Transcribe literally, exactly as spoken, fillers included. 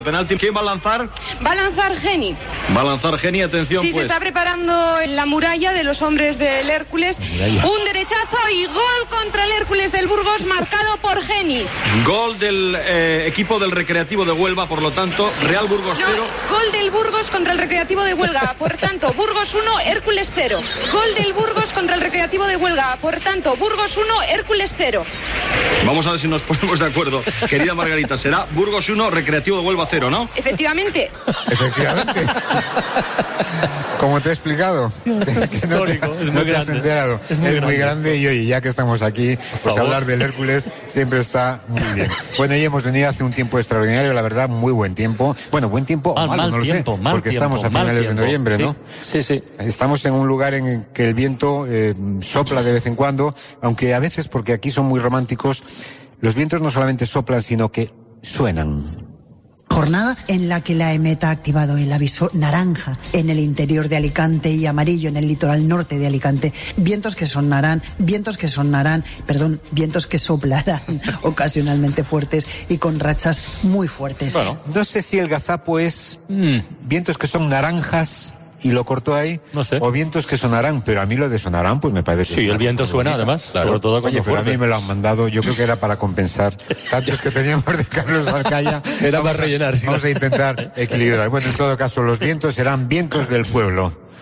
Penalti, ¿quién va a lanzar? Va a lanzar Geni. Va a lanzar Geni, atención Sí, pues. se está preparando en la muralla de los hombres del Hércules. Un derechazo y gol contra el Hércules del Burgos, marcado por Geni. Gol del eh, equipo del Recreativo de Huelva, por lo tanto, Real Burgos cero. No, gol del Burgos contra el Recreativo de Huelva, por tanto, Burgos uno, Hércules cero. Gol del Burgos contra el Recreativo de Huelva, por tanto, Burgos uno, Hércules cero. Vamos a ver si nos ponemos de acuerdo. Querida Margarita, será Burgos uno, Recreativo de Huelva cero, ¿no? Efectivamente. Efectivamente. Como te he explicado. Es histórico, no te, es muy no te has grande. enterado. Es muy es muy grande grande y oye, ya que estamos aquí, pues favor. hablar del Hércules siempre está muy bien. Bueno, y hemos venido hace un tiempo extraordinario, la verdad, muy buen tiempo. Bueno, buen tiempo o Ah, malo, mal no lo tiempo, sé, mal porque tiempo, estamos a mal finales de tiempo. noviembre, Sí, ¿no? Sí, sí. Estamos en un lugar en que el viento eh, sopla de vez en cuando, aunque a veces, porque aquí son muy románticos, los vientos no solamente soplan, sino que suenan. Jornada en la que la EMET ha activado el aviso naranja en el interior de Alicante y amarillo en el litoral norte de Alicante. Vientos que sonarán, vientos que sonarán, perdón, vientos que soplarán ocasionalmente fuertes y con rachas muy fuertes. Bueno, No sé si el gazapo es mm, vientos que son naranjas y lo cortó ahí, No sé. o vientos que sonarán, pero a mí lo de sonarán pues me parece... sí, el una viento cosa suena bonita. además, sobre todo cuando Oye, pero a fuerte. mí me lo han mandado, yo creo que era para compensar tantos que teníamos de Carlos Alcaya. Era Vamos para a- rellenar, sí, Vamos a claro. intentar equilibrar. Bueno, en todo caso, los vientos serán vientos del pueblo.